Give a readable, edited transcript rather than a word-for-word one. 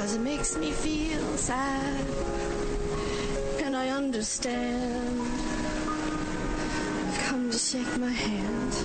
'cause it makes me feel sad. And I understand. I've come to shake my hand.